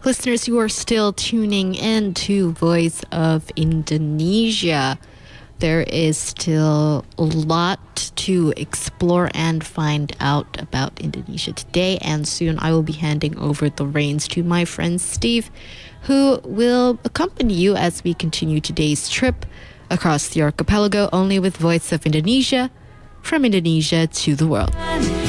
Listeners, you are still tuning in to Voice of Indonesia. There is still a lot to explore and find out about Indonesia today, and soon I will be handing over the reins to my friend Steve, who will accompany you as we continue today's trip across the archipelago only with Voice of Indonesia, from Indonesia to the world.